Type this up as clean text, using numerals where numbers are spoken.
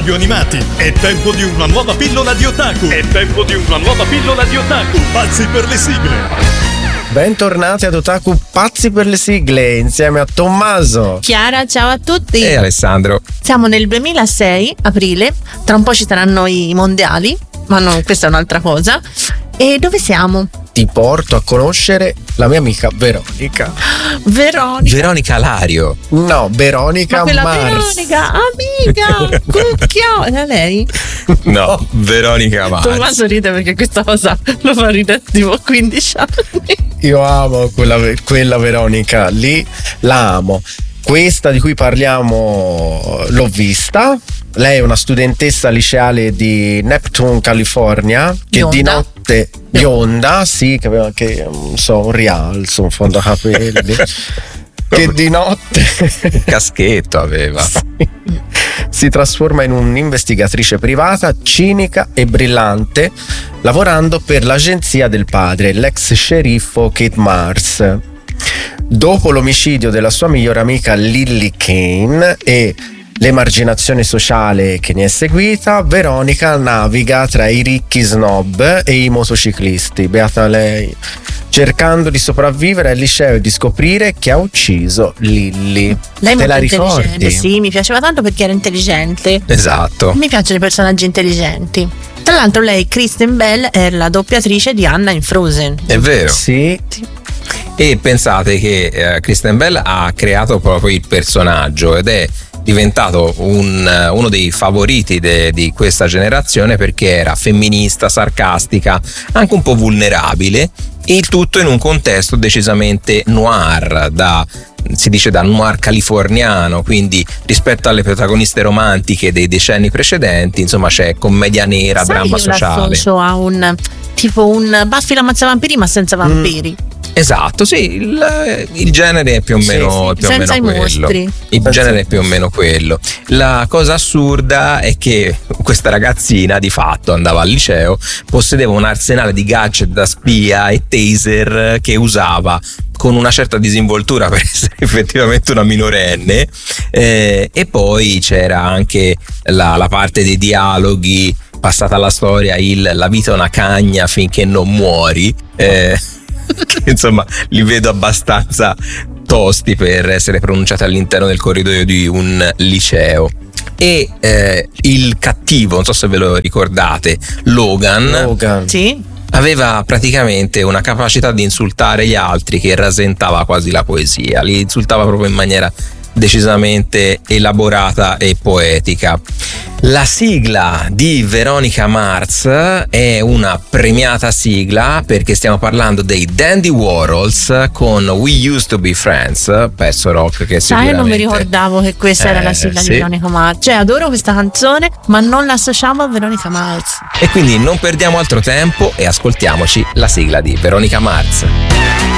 cartoni animati. È tempo di una nuova pillola di otaku. Pazzi per le sigle. Bentornati ad Otaku Pazzi per le sigle insieme a Tommaso, Chiara, ciao a tutti. E Alessandro. Siamo nel 2006, aprile, tra un po' ci saranno i mondiali, ma no, questa è un'altra cosa. E dove siamo? ti porto a conoscere la mia amica Veronica. Veronica Lario. No, Veronica Ma quella Mars. Veronica, amica, cucchio, era lei? No, Veronica Mars. Tommaso ride perché questa cosa lo fa ridere tipo 15 anni. Io amo quella Veronica lì, la amo. Questa di cui parliamo l'ho vista. Lei è una studentessa liceale di Neptune, California, che Bionda. di notte bionda, sì, che aveva anche un rialzo, un fondo capelli, che di notte Caschetto aveva. si trasforma in un'investigatrice privata, cinica e brillante, lavorando per l'agenzia del padre, l'ex sceriffo Kate Mars. Dopo l'omicidio della sua migliore amica Lily Kane e l'emarginazione sociale che ne è seguita, Veronica naviga tra i ricchi snob e i motociclisti, beata lei, cercando di sopravvivere al liceo e di scoprire chi ha ucciso Lily. Lei è Te la molto intelligente, ricordi? sì, mi piaceva tanto perché era intelligente. Esatto. Mi piacciono i personaggi intelligenti. Tra l'altro lei, Kristen Bell, è la doppiatrice di Anna in Frozen. È vero. Sì. E pensate che Kristen Bell ha creato proprio il personaggio ed è diventato uno dei favoriti di questa generazione perché era femminista, sarcastica, anche un po' vulnerabile, e il tutto in un contesto decisamente noir, si dice da noir californiano, quindi rispetto alle protagoniste romantiche dei decenni precedenti, insomma c'è commedia nera, Sai dramma che io sociale. l'associo a un Buffy l'Ammazza-Vampiri ma senza vampiri. Esatto, sì, il genere è più o meno, sì, più o senza meno i quello. mostri. Il genere è più o meno quello. La cosa assurda è che questa ragazzina di fatto andava al liceo, possedeva un arsenale di gadget da spia e taser che usava con una certa disinvoltura per essere effettivamente una minorenne, e poi c'era anche la parte dei dialoghi, passata alla storia la vita è una cagna finché non muori, che insomma li vedo abbastanza tosti per essere pronunciati all'interno del corridoio di un liceo. E il cattivo, non so se ve lo ricordate, Logan. Sì. Aveva praticamente una capacità di insultare gli altri che rasentava quasi la poesia, li insultava proprio in maniera decisamente elaborata e poetica. La sigla di Veronica Mars è una premiata sigla perché stiamo parlando dei Dandy Warhols con We Used to Be Friends, pezzo rock che sicuramente... Non mi ricordavo che questa era la sigla sì. di Veronica Mars. Cioè adoro questa canzone ma non l'associamo a Veronica Mars. E quindi non perdiamo altro tempo e ascoltiamoci la sigla di Veronica Mars.